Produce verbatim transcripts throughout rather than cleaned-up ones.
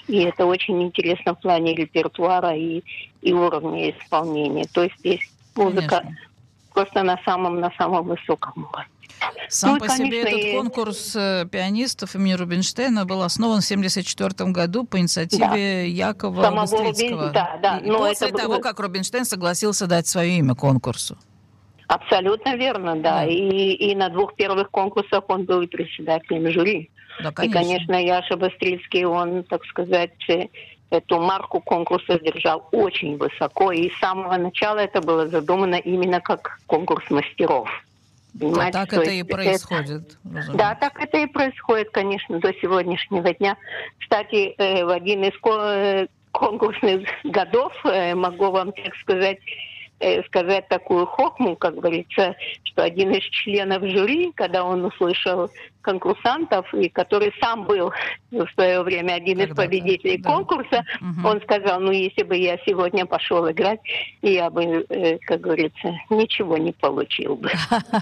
И это очень интересно в плане репертуара и, и уровня исполнения. То есть здесь музыка Конечно. Просто на самом, на самом высоком уровне. Сам ну, по конечно, себе этот и... конкурс пианистов имени Рубинштейна был основан в семьдесят четвёртом году по инициативе да. Якова Самого Быстрицкого. Рубин... Да, да. И, и после это... того, как Рубинштейн согласился дать свое имя конкурсу. Абсолютно верно, да. да. И, и на двух первых конкурсах он был и председателем жюри. Да, конечно. И, конечно, Яша Быстрицкий, он, так сказать, эту марку конкурса держал очень высоко. И с самого начала это было задумано именно как конкурс мастеров. Да, так это и происходит. Это, да, так это и происходит, конечно, до сегодняшнего дня. Кстати, в один из конкурсных годов, могу вам, так сказать, сказать такую хохму, как говорится, что один из членов жюри, когда он услышал конкурсантов, и который сам был в свое время один из победителей да. конкурса, угу. он сказал, ну, если бы я сегодня пошел играть, я бы, как говорится, ничего не получил бы.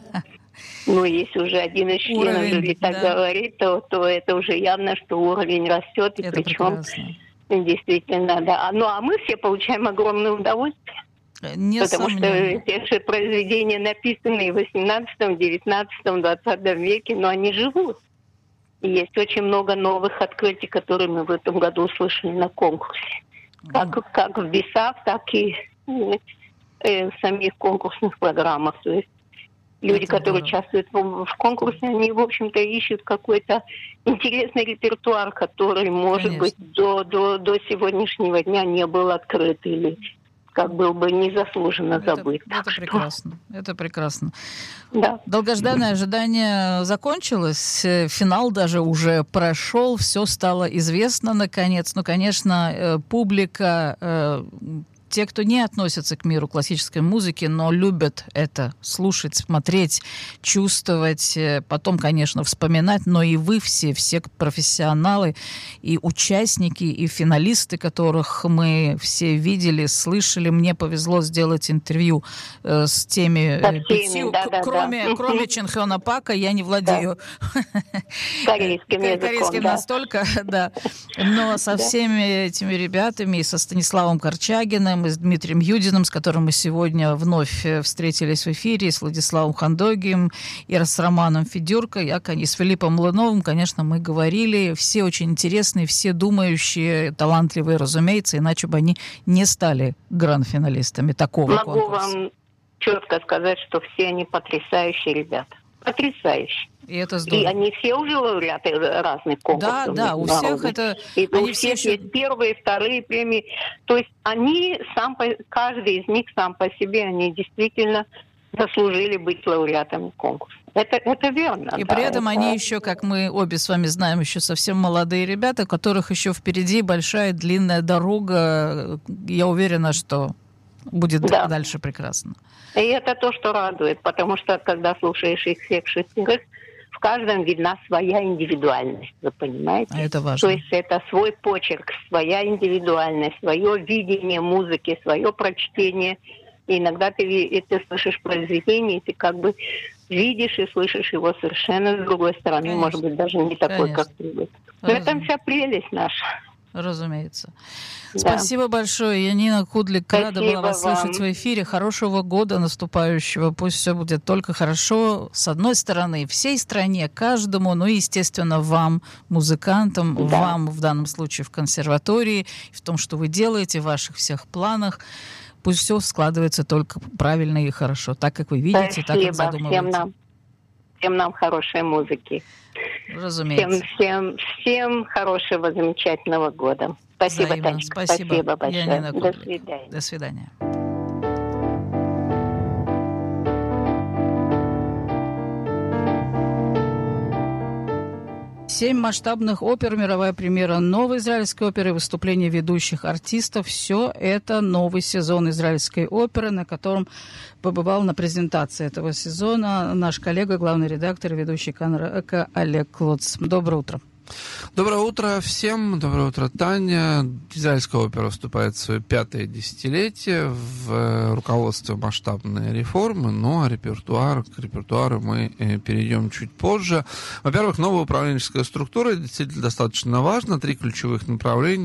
Ну, если уже один из членов жюри так да. говорит, то, то это уже явно, что уровень растет, и это причем прекрасно. Действительно, да. Ну, а мы все получаем огромное удовольствие. Потому что те же произведения, написанные в восемнадцатом, девятнадцатом, двадцатом веке, но они живут. И есть очень много новых открытий, которые мы в этом году услышали на конкурсе. Как, mm. как в БИСАФ, так и э, в самих конкурсных программах. То есть люди, Это которые здорово. участвуют в, в конкурсе, они, в общем-то, ищут какой-то интересный репертуар, который, может Конечно. быть, до, до, до сегодняшнего дня не был открыт или как был бы незаслуженно забыт. Это, это прекрасно. Это прекрасно. Да. Долгожданное ожидание закончилось. Финал даже уже прошел. Все стало известно наконец. Ну, конечно, публика... Те, кто не относятся к миру классической музыки, но любят это слушать, смотреть, чувствовать, потом, конечно, вспоминать, но и вы все, все профессионалы и участники, и финалисты, которых мы все видели, слышали. Мне повезло сделать интервью э, с теми да, пятью, да, да, кроме, да. кроме Чинхёна Пака, я не владею да. корейским языком, корейским да. настолько, да. Но со всеми этими ребятами, и со Станиславом Корчагиным, и с Дмитрием Юдиным, с которым мы сегодня вновь встретились в эфире, и с Владиславом Хандогием, и с Романом Федюрко, и с Филиппом Лыновым, конечно, мы говорили. Все очень интересные, все думающие, талантливые, разумеется, иначе бы они не стали гранд-финалистами такого Могу конкурса. Могу вам четко сказать, что все они потрясающие ребята. Потрясающие. И это здорово. И они все уже лауреаты разных конкурсов. Да, да, у всех это... И у всех еще... есть первые, вторые премии. То есть они, сам по... каждый из них сам по себе, они действительно заслужили быть лауреатами конкурса. Это, это верно. И да, при этом это... они еще, как мы обе с вами знаем, еще совсем молодые ребята, у которых еще впереди большая длинная дорога. Я уверена, что будет да. дальше прекрасно. И это то, что радует, потому что, когда слушаешь их всех шестерых, в каждом видна своя индивидуальность, вы понимаете? А это важно. То есть это свой почерк, своя индивидуальность, свое видение музыки, свое прочтение. И иногда ты, ты слышишь произведение, и ты как бы видишь и слышишь его совершенно с другой стороны, Конечно. может быть, даже не такой, Конечно. как привык. Но это вся прелесть наша. Разумеется. Да. Спасибо большое, Янина Кудлик. Спасибо Рада была вас вам. слышать в эфире. Хорошего года наступающего. Пусть все будет только хорошо. С одной стороны, всей стране, каждому, ну и, естественно, вам, музыкантам, да. вам, в данном случае, в консерватории, в том, что вы делаете, в ваших всех планах. Пусть все складывается только правильно и хорошо, так, как вы видите, Спасибо. так, как задумываете. Всем нам, всем нам хорошей музыки. Разумеется. Всем, всем, всем хорошего, замечательного года. Спасибо, Взаимно. Танечка. Спасибо, Спасибо большое. Янина До свидания. До свидания. Семь масштабных опер, мировая премьера новой израильской оперы, выступления ведущих артистов. Все это новый сезон израильской оперы, на котором побывал на презентации этого сезона наш коллега, главный редактор, ведущий Канара Эко Олег Клоц. Доброе утро. Доброе утро всем. Доброе утро, Таня. Израильская опера вступает в свое пятое десятилетие в руководстве масштабной реформы, но репертуар, к репертуару мы перейдем чуть позже. Во-первых, новая управленческая структура действительно достаточно важна. Три ключевых направления.